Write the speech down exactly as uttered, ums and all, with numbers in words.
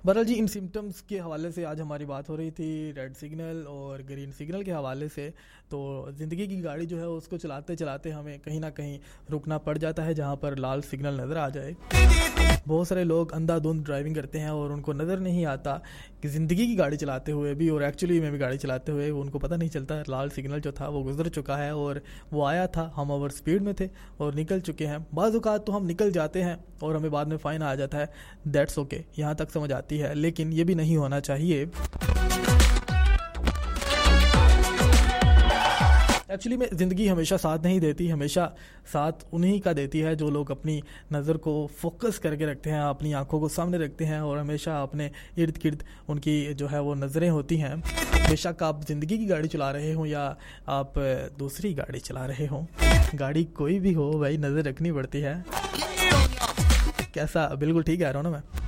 बहरहाल जी, इन सिम्टम्स के हवाले से आज हमारी बात हो रही थी, रेड सिग्नल और ग्रीन सिग्नल के हवाले से। तो ज़िंदगी की गाड़ी जो है उसको चलाते चलाते हमें कहीं ना कहीं रुकना पड़ जाता है जहाँ पर लाल सिग्नल नज़र आ जाए। बहुत सारे लोग अंधाधुंध ड्राइविंग करते हैं और उनको नज़र नहीं आता कि ज़िंदगी की गाड़ी चलाते हुए भी और एक्चुअली में भी गाड़ी चलाते हुए उनको पता नहीं चलता लाल सिग्नल जो था वो गुजर चुका है और वो आया था, हम ओवर स्पीड में थे और निकल चुके हैं। बाज़ औक़ात तो हम निकल जाते हैं और हमें बाद में फ़ाइन आ जाता है, दैट्स ओके, यहाँ तक समझ आती है, लेकिन ये भी नहीं होना चाहिए। एक्चुअली में ज़िंदगी हमेशा साथ नहीं देती, हमेशा साथ उन्हीं का देती है जो लोग अपनी नज़र को फोकस करके रखते हैं, अपनी आंखों को सामने रखते हैं और हमेशा अपने इर्द गिर्द उनकी जो है वो नज़रें होती हैं। बेशक आप ज़िंदगी की गाड़ी चला रहे हों या आप दूसरी गाड़ी चला रहे हों, गाड़ी कोई भी हो भाई, नज़र रखनी पड़ती है। कैसा, बिल्कुल ठीक कह रहा हूँ ना मैं?